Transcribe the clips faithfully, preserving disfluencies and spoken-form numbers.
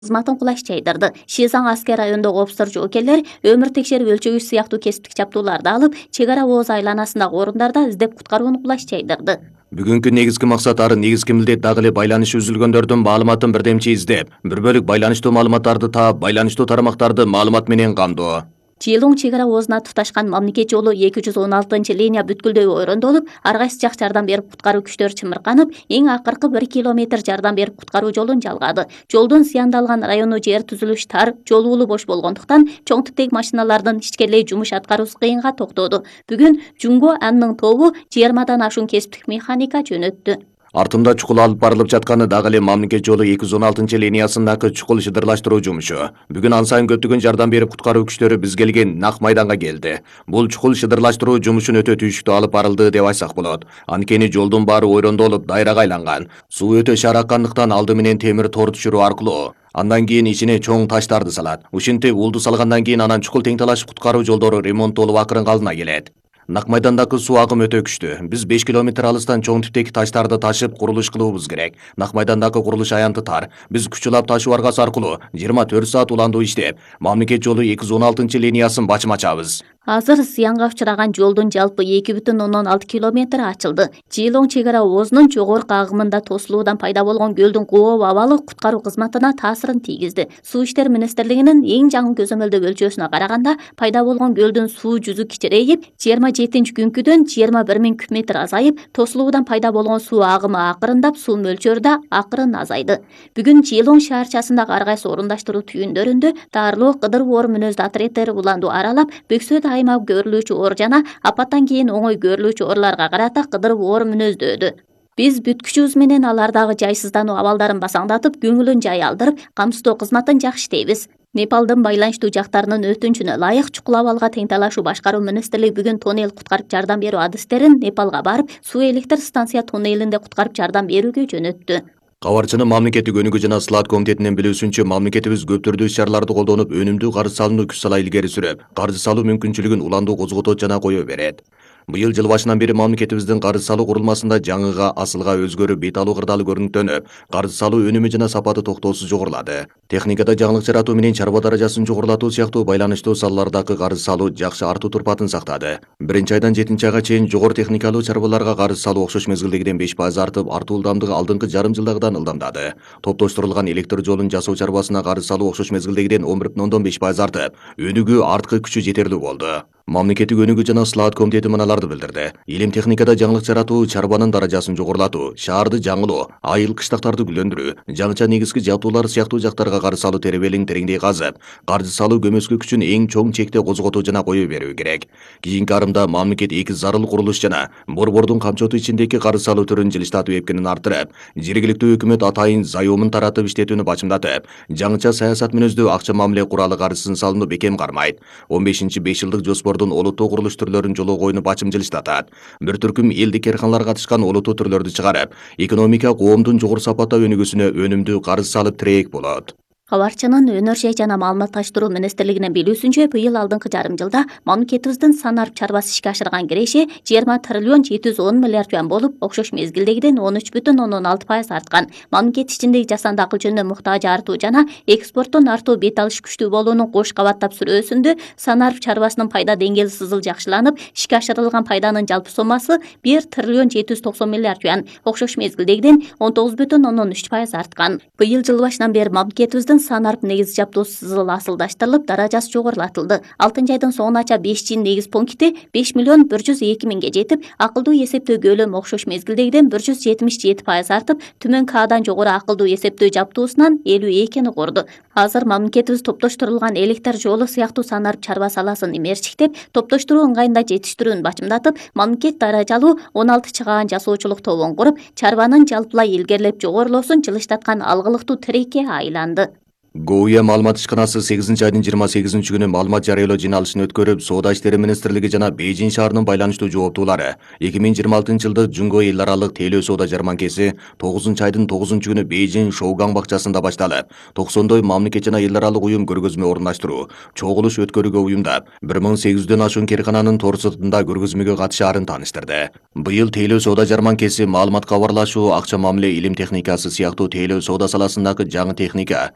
кызматын кулаш чайдырды. Шизаң аскер райондогу обстор жоокерлер өмүр текшерип өлчөгүч сыяктуу кесиптик чаптууларды алып, чек ара ооз айланасындагы орундарда издеп куткарууну кулаш чайдырды. Бүгүнкү негизги максат ары негизги милдет дагы эле байланышы үзүлгөндөрдүн маалыматын бирдемчи издеп, бір бөлүк байланыштуу маалыматтарды таап, байланыштуу тармактарды маалымат менен камдоо. Чыйлоң чек ара оозуна туташкан мамлекет жолу эки жүз он алтынчы линия бүткүлдөй ойрондолуп, ар кайсы жак жардам берип куткаруу күчтөрү чымырканып, эң акыркы бир километр жардам берип куткаруу жолун жалгады. Жолдун зыяндалган району жер түзүлүш тар, жол уулу бош болгондуктан чоң типтеги машиналардын ичкерлей жумуш аткаруусу кыйынга токтоду. Бүгүн Жумго анын тобу жыйырмадан ашуун кесиптик механика жөнөттү. Артында чукул алып барылып жатканы дагы эле мамлекет жолу эки жүз он алтынчы линиясындагы чукул шыдырлаштыруу жумушу. Бүгүн ан сайын көптөгөн жардам берип куткаруу күчтөрү биз келген нак майданга келди. Бул чукул шыдырлаштыруу жумушун өтө түйшүктүү алып барылды деп айтсак болот. Анткени жолдун баары ойрондолуп, дайрага айланган. Суу өтө шаар аккандыктан алды менен темир тор түшүрүү аркылуу андан кийин ичине чоң таштарды салат. Ушинтип улду салгандан кийин анан чукул тең талаш куткаруу жолдору ремонттолуп акырын калдына келет. Нак майдандагы суу агымы өтө күчтүү. Биз беш километр алыстан чоң типтеги таштарды ташып курулуш кылуубуз керек. Нак майдандагы курулуш аянты тар. Биз күчүлап ташуу аргасы аркылуу жыйырма төрт саат уландуу иштеп, мамлекет жолу эки жүз он алтынчы линиясын бачым ачабыз. Азыр зыянга учураган жолдун жалпы эки бүтүн ондон алты километри ачылды. Чыйлоң чек ара оозунун жогорку агымында тосулуудан пайда болгон көлдүн кооп абалы куткаруу кызматына таасирин тийгизди. Суу иштери министрлигинин эң жаңы көзөмөлдөө өлчөөсүнө караганда, пайда болгон көлдүн суу жүзү кичирейип, жыйырма жетинчи күнкүдөн жыйырма бир миң куб метр азайып, тосулуудан пайда болгон суу агымы акырындап, суу мөлчөрү да акырын азайды. Бүгүн Чыйлоң шаарчасындагы ар кайсы орундаштыруу түйүндөрүндө даарылоо кыдыруу оор мүнөздүү отряддери уланду аралап, Бөксөт аймак көрүлүүчү оор жана апаттан кийин оңой көрүлүүчү ooрлорго карата кыдыруу оор мүнөздөөдү. Биз бүткүчүбүз менен алардагы жайсыздануу абалдарын басаңдатып, көңүлүн жай алдырып, камсыздоо кызматын жакшытейбиз. Непалдын байланыштуу жактарынын өтүнчүнө ылайык чукул абалга тең талашуу башкаруу министрлиги бүгүн тоннель куткарып жардам берүү адистерин Непалга барып, суу электр станция тоннелинде куткарып жардам берүүгө жөнөттү. Кабарчынын мамлекеттик өнүгүү жана слаат комитетинин билүүсүнчө, мамлекетибиз көп түрдүү иш-чараларды колдонуп, өнүмдүү каржы салууну күч сала илгери сүрөп, каржы салуу мүмкүнчүлүгүн уландуу козготот жана кое берет. Быйыл жыл башынан бери мамлекетибиздин каржы салуу курулмасында жаңыга, асылга өзгөрүп, бет алуу кырдаалы көрүнүктөнүп, каржы салуу өнүмү жана сапаты токтоосуз жогорулады. Техникада жаңылык жаратуу менен чарба даражасын жогорулатуу сыяктуу байланыштуу салалардагы каржы салуу жакшы артуу турпатын сактады. Биринчи айдан жетинчи айга чейин жогору техникалуу чарбаларга каржы салуу окшош мезгилдегиден беш пайыз артып, артуу ылдамдыгы алдыңкы жарым жылдагыдан ылдамдады. Топтоштурулган электр жолун жасоо чарбасына каржы салуу окшош мезгилдегиден он бир бүтүн ондон беш пайыз артып, өнүгүү арткы күчү жетерлүү болду. Мамлекеттик өнүгүү жана слаат комитети мыналарды билдирди. Илим техникада жаңылык жаратуу, чарбанын даражасын жогорулатуу, шаарды жаңылоо, айыл кыштактарды гүлдөндүрүү, жаңыча негизги жабдуулар сыяктуу жактарга каржы салуу теребелин тереңдей казып, каржы салуу көмөскө күчүн эң чоң чекте козготуу жана кое берүү керек. Кийинки арымда мамлекет эки зарыл курулуш жана борбордун камчоту ичиндеги каржы салуу түрүн жылыштатуу эпкинин арттырып, жергиликтүү өкмөт атайын заёмун таратып иштетүүнү бачымдатып, жаңыча саясат мүнөздүү акча мамиле куралы каржысын салууну бекем кармайт. он бешинчи беш жылдык жоспордун олуттуу курулуш түрлөрүн жологоюну бачым жылыштатат. Бир түркүм элдик эрканлар катышкан олуттуу түрлөрдү чыгарып, экономика коомдун жогору сапатта өнүгүүсүнө өнүмдүү каржы салып тирээк болот. Кабарчынын Өнөр жана маалыматташтыруу министрлигинин билүүсүнчө, быйыл алдыңкы жарым жылда мамлекетибиздин санарып чарбасы ишке ашырган киреше жыйырма триллион жети жүз он миллиард юан болуп, окшош мезгилдегиден он үч бүтүн ондон алты пайыз арткан. Мамлекет ичиндеги жасанды акыл жөнүнө муктажы артуу жана экспорттон артуу бет алыш күчтүү болуунун кош кабаттап сүрөөсүндө санарып чарбасынын пайда деңгээли сызыл жакшыланып, ишке ашырылган пайданын жалпы соммасы бир триллион жети жүз токсон миллиард юан, окшош мезгилдегиден он тогуз бүтүн ондон үч пайыз арткан. Быйыл жыл башынан бери мамлекетибиздин санарып негиз жабдуусу сызыл асылдаштырылып, даражасы жогорулатылды. алтынчы айдын соңунача беш жин негиз пункти беш миллион бир жүз эки миңге жетип, акылдуу эсептөө көлөмү окшош мезгилдегиден бир жүз жетимиш жети пайыз артып, түмөн Кдан жогору акылдуу эсептөө жабдуусунан элүү экини курду. Азыр мамлекетибиз топтоштурулган электр жолу сыяктуу санарып чарба саласын имерчиктеп, топтоштуруу ыңгайында жетиштирүүнү бачымдатып, мамлекет даражалуу он алты чыгаан жасоочулук тобун куруп, чарбанын жалпылай илгерилеп жогорулоосун жылыштаткан алгылыктуу тирекке айланды. Гоуя маалымат ишканасы сегизинчи айдын жыйырма сегизинчи күнү маалымат жарыялоо жыйналышын өткөрүп, Соода иштери министрлиги жана Бейжин шаарынын байланыштуу жооптуулары эки миң жыйырма алтынчы жылды Жунго эл аралык тейлөө соода жарманкеси тогузунчу айдын тогузунчу күнү Бейжин Шоугаң бакчасында башталып, токсондой мамлекет жана эл аралык уюм көргөзмө орундаштыруу, чогулуш өткөрүүгө уюмдап, бир миң сегиз жүздөн ашуун керкананын тор сыртында көргөзмөгө катышаарын тааныштырды. Быйыл тейлөө соода жарманкеси маалымат кабарлашуу, акча мамиле, илим техникасы сыяктуу тейлөө соода саласындагы жаңы техника, жаңы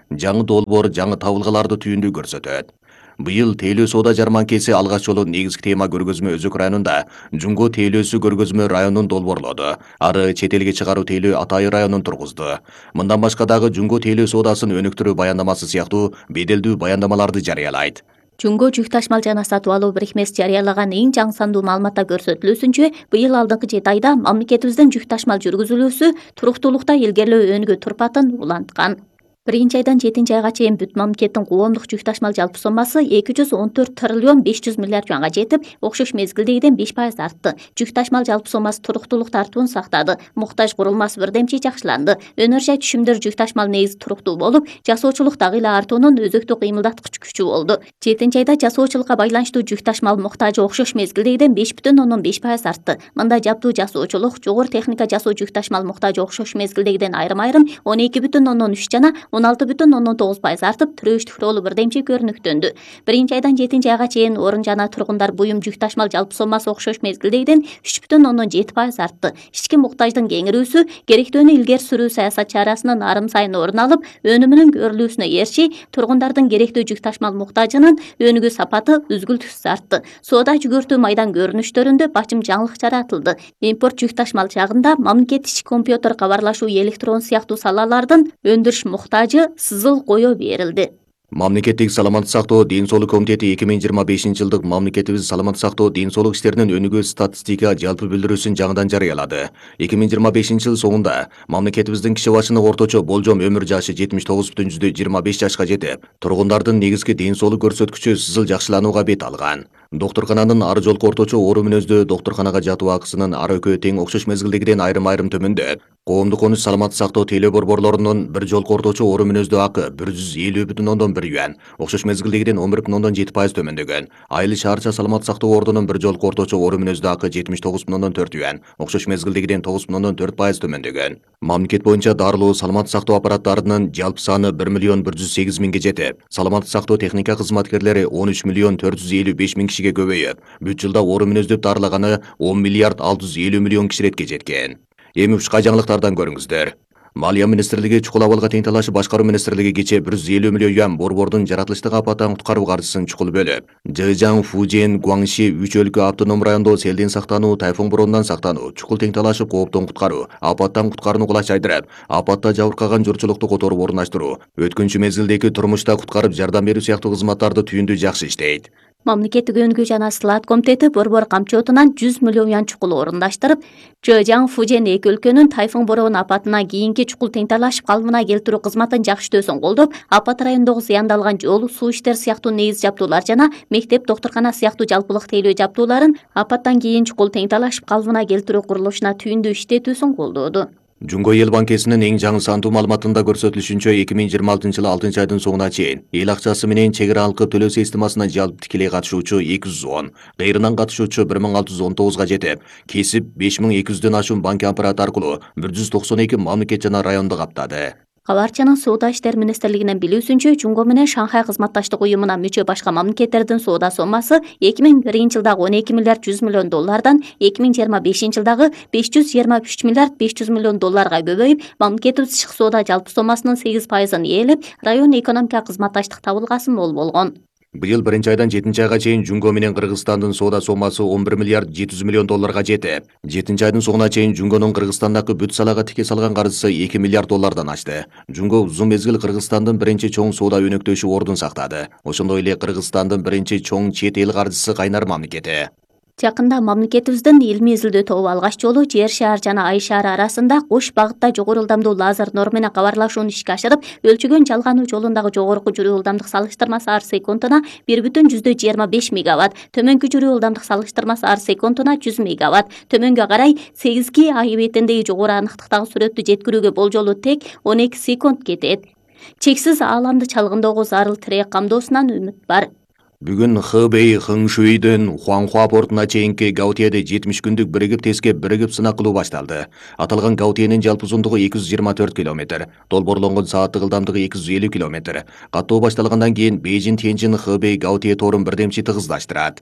долбоор жаңы табылгаларды түйүндүү көрсөтөт. Быйыл тейлөө соода жарманкеси алгач жолу негизги тема көргөзмө Өзөк районунда Жумго тейлөөсү көргөзмө районун долбоорлоду. Ары чет элге чыгаруу тейлөө Атайы районун тургузду. Мындан башка дагы Жумго тейлөө соодасын өнүктүрүү баяндамасы сыяктуу беделдүү баяндамаларды жарыялайт. Жумго жүк ташмал жана сатып алуу бирикмеси жарыялаган эң жаңы сандуу маалыматта көрсөтүлүүсүнчө, быйыл алдыңкы жети айда мамлекетибиздин жүк ташмал жүргүзүлүүсү туруктуулукта илгерилөө өнүгүү турпатын уланткан. Биринчи айдан жетинчи айга чейин бүт мамлекеттин коомдук жүк ташмал жалпы соммасы эки жүз он төрт триллион беш жүз миллиард юанга жетип, окшош мезгилдегиден беш пайыз артты. Жүк ташмал жалпы соммасы туруктуулук тартуун сактады. Муктаж курулмасы бирдемчи жакшыланды. Өнөр жай түшүмдөр жүк ташмал негизи туруктуу болуп, жасоочулук дагы эле артуунун өзөктүк кыймылдаткыч күчү болду. жетинчи айда жасоочулукка байланыштуу жүк ташмал муктажы окшош мезгилдегиден беш бүтүн ондон беш пайыз артты. Мындай жаптуу жасоочулук, жогору техника жасоо жүк ташмал муктажы окшош мезгилдегиден айрым-айрым он эки бүтүн ондон үч жана он алты бүтүн ондон тогуз пайыз артып, төрөштүк ролу бирдемчи көрүнүктөндү. Биринчи айдан жетинчи айга чейин орун жана тургундар буюм жүк ташмал жалпы соммасы окшош мезгилдегиден үч бүтүн ондон жети пайыз артты. Ички муктаждын кеңирүүсү керектөөнү илгери сүрүү саясат чарасынын арым сайын орун алып, өнүмүнүн көрүлүүсүнө ээрчи тургундардын керектүү жүк ташмал муктажынын өнүгүү сапаты үзгүлтүксүз артты. Соода жүгөртүү майдан көрүнүштөрүндө бачым жаңылык жаратылды. Импорт жүк ташмал жагында мамлекет ички компьютер кабарлашуу, электрон сыяктуу салалардын өндүрүш муктажы сызыл кое берилди. Мамлекеттик саламаттык сактоо ден соолук комитети эки миң жыйырма бешинчи жылдык мамлекетибиз саламаттык сактоо ден соолук иштеринин өнүгүү статистика жалпы билдирүүсүн жаңыдан жарыялады. эки миң жыйырма бешинчи жыл соңунда мамлекетибиздин киши башына орточо болжом өмүр жашы жетимиш тогуз бүтүн жүздөн жыйырма беш жашка жетип, тургундардын негизги ден соолук көрсөткүчү сызыл жакшыланууга бет алган. Доктуркананын ар жолку орточо оору мүнөздүү доктурканага жатуу акысынын ар экөө тең окшош мезгилдегиден айрым-айрым төмөндөп, коомдук он үч саламаттык сактоо тейлөө борборлорунун бир жолку орточо оору мүнөздүү акы бир жүз элүү бүтүн ондон бир юан, окшош мезгилдегиден он бир бүтүн ондон жети пайыз төмөндөгөн. Айыл шаарча саламаттык сактоо ордунун бир жолку орточо оору мүнөздүү акы жетимиш тогуз бүтүн ондон төрт юан, окшош мезгилдегиден тогуз бүтүн ондон төрт пайыз төмөндөгөн. Мамлекет боюнча дарылуу саламаттык сактоо аппараттарынын жалпы саны бир миллион бир жүз сегиз миңге жетип, саламаттык сактоо техника кызматкерлери он үч миллион төрт жүз элүү беш миң кишиге көбөйүп, бүт жылда оору мүнөздөп дарылаганы он миллиард алты жүз элүү миллион киширетке жеткен. Эми ушка жаңылыктардан көрүңүздөр. Малия министрлиги чукул абалга тең талашып башкаруу министрлиги кечээ бир жүз элүү миллион юан борбордун жаратылыштык апаттан куткаруу каржысын чукул бөлүп, Жэжаң, Фужен, Гуаңши үч өлкө автоном райондо селден сактануу, тайфун боронунан сактануу, чукул тең талашып кооптон куткаруу, апаттан куткарууну кулачайдырып, апатта жабыркаган журтчулукту которуп орундаштыруу, өткөнчү мезгилдеги турмушта куткарып жардам берүү сыяктуу кызматтарды түйүндүү жакшы иштейт. Мамлекеттик өнүгүү жана сылаат комитети борбор камчоотунан жүз миллион юан чукул орундаштырып, Жэжаң, Фужен эки өлкөнүн тайфун бороон апатынан кийинки чукул тең талашып калыбына келтирүү кызматын жакшытөөсүн колдоп, апат райондогу зыяндалган жол, суу иштер сыяктуу негиз жаптуулар жана мектеп, доктуркана сыяктуу жалпылык тейлөө жаптууларын апаттан кийин чукул тең талашып калыбына келтирүү курулушуна түйүндүү иштетүүсүн колдоду. Жумго эл банкесинин эң жаңы сандуу маалыматында көрсөтүлүшүнчө эки миң жыйырма алтынчы жылы алтынчы айдын соңуна чейин эл акчасы менен чек ара алкып төлөө системасына жалпы тикелей катышуучу эки жүз он, кайрынан катышуучу бир миң алты жүз он тогузга жетип, кесип беш миң эки жүздөн ашуун банк аппараты аркылуу бир жүз токсон эки мамлекет жана районду каптады. Кабарчанын соода иштер министрлигинин билүүсүнчө, Жумго менен Шанхай кызматташтык уюмуна мүчө башка мамлекеттердин соода соммасы эки миң биринчи жылдагы он эки миллиард жүз миллион доллардан эки миң жыйырма бешинчи жылдагы беш жүз жыйырма үч миллиард беш жүз миллион долларга көбөйүп, мамлекетибиз тышкы соода жалпы соммасынын сегиз пайызын ээлеп, район экономика кызматташтык табылгасы мол болгон. Быйыл биринчи айдан жетинчи айга чейин Жумго менен Кыргызстандын соода соммасы он бир миллиард жети жүз миллион долларга жетип, жетинчи айдын соңуна чейин Жумгонун Кыргызстандагы бүт салага тике салган каржысы эки миллиард доллардан ашты. Жумго узун мезгил Кыргызстандын биринчи чоң соода өнөктөшү ордун сактады. Ошондой эле Кыргызстандын биринчи чоң чет эл каржысы кайнар мамлекети. Жакында мамлекетибиздин илмий изилдөө тобу алгач жолу жер шаар жана ай шаары арасында кош багытта жогору ылдамдуу лазер нор менен кабарлашууну ишке ашырып, өлчөгөн жалгануу жолундагы жогорку жүрүү ылдамдык салыштырмасы ар секундуна бир бүтүн жүздөн жыйырма беш мегаватт, төмөнкү жүрүү ылдамдык салыштырмасы ар секундуна жүз мегаватт, төмөнгө карай сегизги ай бетиндеги жогору аныктыктагы сүрөттү жеткирүүгө болжолу тек он эки секунд кетет. Чексиз ааламды чалгындоого зарыл тирек камдоосунан үмүт бар. Бүгүн Хэбэй Хыңшуйдун Хуанхуа портуна чейинки Гаутиеде жетимиш күндүк биригип тескеп биригип сынак кылуу башталды. Аталган Гаутиенин жалпы узундугу эки жүз жыйырма төрт километр, долбоорлонгон сааттык ылдамдыгы эки жүз элүү километр. Каттоо башталгандан кийин Бейжин Тяньшин Хэбэй Гаутие тоорун бирдемчи тыгыздаштырат.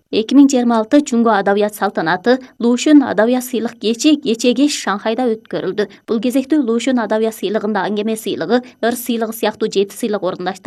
эки миң жыйырма алты Жунго адабият салтанаты Лушун адабият сыйлык кечи кече кеш Шанхайда өткөрүлдү. Бул кезекте Лушун адабият сыйлыгында аңгеме сыйлыгы, ыр сыйлыгы сыяктуу жети сыйлык орундаштырылып